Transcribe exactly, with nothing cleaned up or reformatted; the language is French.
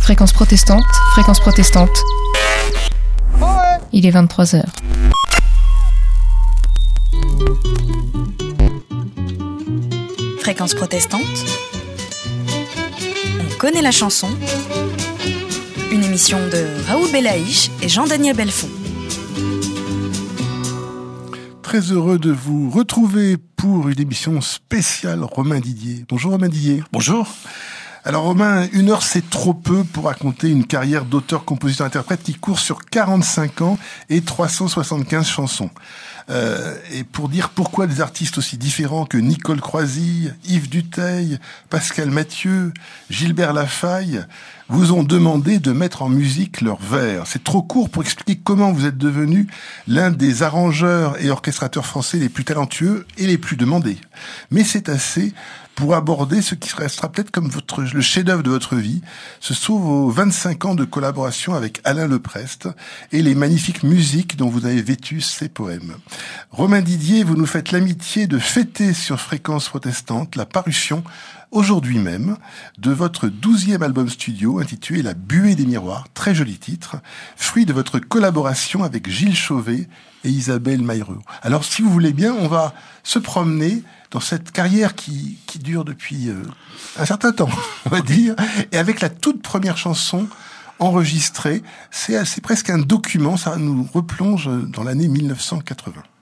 Fréquence protestante, fréquence protestante. Il est vingt-trois heures. Fréquence protestante. On connaît la chanson. Une émission de Raoul Belaïch et Jean-Daniel Belfond. Très heureux de vous retrouver pour une émission spéciale Romain Didier. Bonjour Romain Didier. Bonjour. Alors Romain, une heure c'est trop peu pour raconter une carrière d'auteur, compositeur, interprète qui court sur quarante-cinq ans et trois cent soixante-quinze chansons. Euh, et pour dire pourquoi des artistes aussi différents que Nicole Croisille, Yves Duteil, Pascal Mathieu, Gilbert Lafaille vous ont demandé de mettre en musique leurs vers. C'est trop court pour expliquer comment vous êtes devenu l'un des arrangeurs et orchestrateurs français les plus talentueux et les plus demandés. Mais c'est assez pour aborder ce qui restera peut-être comme votre, le chef-d'œuvre de votre vie. Ce sont vos vingt-cinq ans de collaboration avec Alain Leprest et les magnifiques musiques dont vous avez vêtu ces poèmes. Romain Didier, vous nous faites l'amitié de fêter sur Fréquence protestante la parution aujourd'hui même de votre douzième album studio intitulé La Buée des Miroirs, très joli titre, fruit de votre collaboration avec Gilles Chauvet et Isabelle Maillero. Alors si vous voulez bien, on va se promener dans cette carrière qui, qui dure depuis euh, un certain temps, on va dire, et avec la toute première chanson enregistrée, c'est, c'est presque un document, ça nous replonge dans l'année mille neuf cent quatre-vingts.